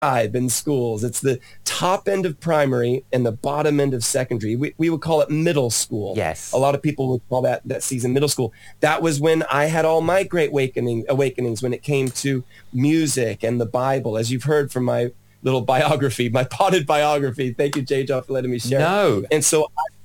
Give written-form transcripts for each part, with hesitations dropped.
scribe in schools. It's the top end of primary and the bottom end of secondary. We would call it middle school. Yes. A lot of people would call that season middle school. That was when I had all my great awakenings when it came to music and the Bible, as you've heard from my little biography, my potted biography. Thank you, J. John, for letting me share. No. And so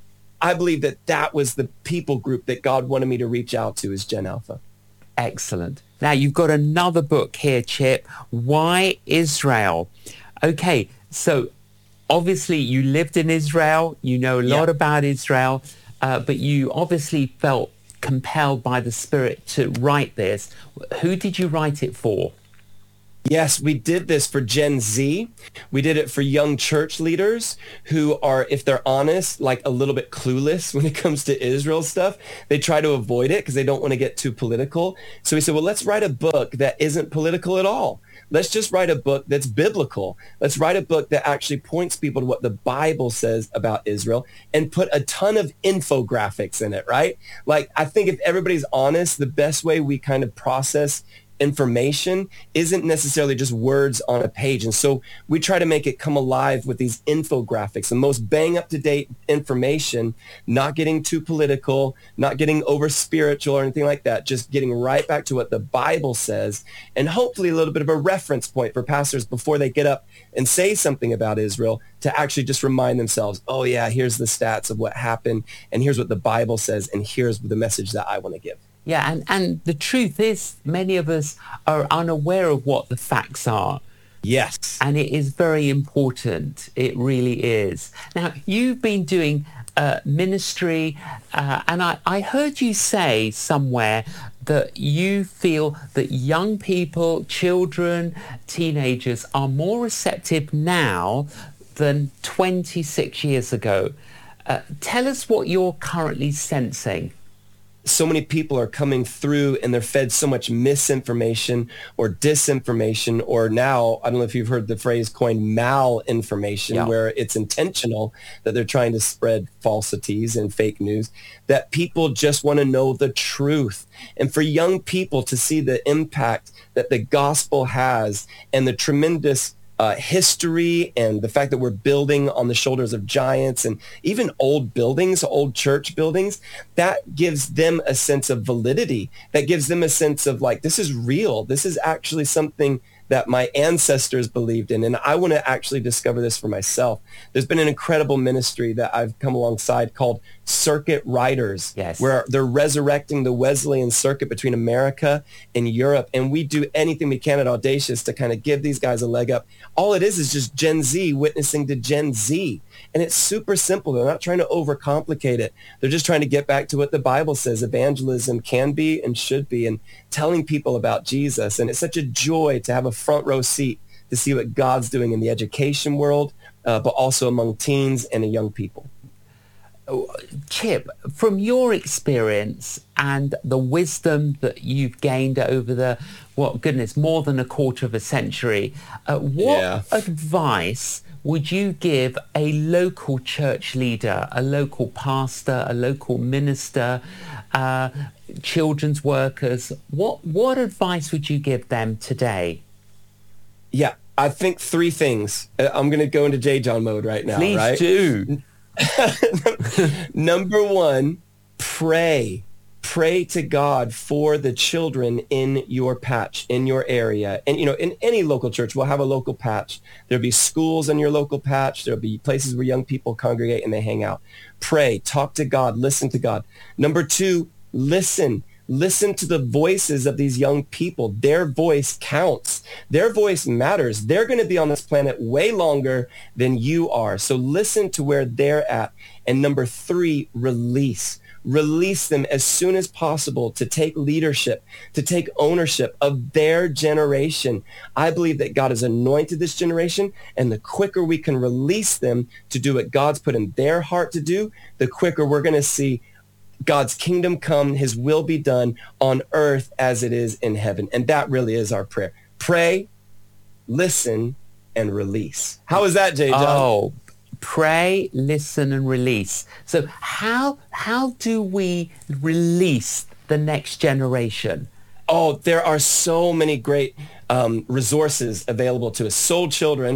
I believe that was the people group that God wanted me to reach out to, is Gen Alpha. Excellent. Now, you've got another book here, Chip, Why Israel? Okay, so obviously you lived in Israel, you know a lot about Israel, but you obviously felt compelled by the Spirit to write this. Who did you write it for? Yes, we did this for Gen Z. We did it for young church leaders who are, if they're honest, like a little bit clueless when it comes to Israel stuff. They try to avoid it because they don't want to get too political. So we said, well, let's write a book that isn't political at all. Let's just write a book that's biblical. Let's write a book that actually points people to what the Bible says about Israel and put a ton of infographics in it, right? Like, I think if everybody's honest, the best way we kind of process information isn't necessarily just words on a page. And so we try to make it come alive with these infographics, the most bang up to date information, not getting too political, not getting over spiritual or anything like that, just getting right back to what the Bible says, and hopefully a little bit of a reference point for pastors before they get up and say something about Israel, to actually just remind themselves, oh yeah, here's the stats of what happened, and here's what the Bible says, and here's the message that I want to give. Yeah, and the truth is, many of us are unaware of what the facts are. Yes. And it is very important. It really is. Now, you've been doing ministry, and I heard you say somewhere that you feel that young people, children, teenagers are more receptive now than 26 years ago. Tell us what you're currently sensing. So many people are coming through and they're fed so much misinformation or disinformation, or now, I don't know if you've heard the phrase coined malinformation, where it's intentional that they're trying to spread falsities and fake news, that people just want to know the truth. And for young people to see the impact that the gospel has and the tremendous history and the fact that we're building on the shoulders of giants and even old buildings, old church buildings, that gives them a sense of validity. That gives them a sense of like, this is real. This is actually something that my ancestors believed in. And I want to actually discover this for myself. There's been an incredible ministry that I've come alongside called Circuit Riders, where they're resurrecting the Wesleyan circuit between America and Europe. And we do anything we can at Audacious to kind of give these guys a leg up. All it is just Gen Z witnessing to Gen Z. And it's super simple. They're not trying to overcomplicate it. They're just trying to get back to what the Bible says evangelism can be and should be, and telling people about Jesus. And it's such a joy to have a front row seat to see what God's doing in the education world, but also among teens and young people. Chip, from your experience and the wisdom that you've gained over the, more than a quarter of a century, what advice would you give a local church leader, a local pastor, a local minister, children's workers? What advice would you give them today? Yeah, I think three things. I'm going to go into J. John mode right now. Please do. Number one, pray. Pray to God for the children in your patch, in your area. And, in any local church, we'll have a local patch. There'll be schools in your local patch. There'll be places where young people congregate and they hang out. Pray, talk to God, listen to God. Number two, listen. Listen to the voices of these young people. Their voice counts. Their voice matters. They're going to be on this planet way longer than you are. So listen to where they're at. And number three, release. Release them as soon as possible to take leadership, to take ownership of their generation. I believe that God has anointed this generation, and the quicker we can release them to do what God's put in their heart to do, the quicker we're going to see God's kingdom come, his will be done on earth as it is in heaven. And that really is our prayer. Pray, listen, and release. How is that, J. John? Oh, pray, listen, and release. So how do we release the next generation? Oh, there are so many great resources available to us. Soul Children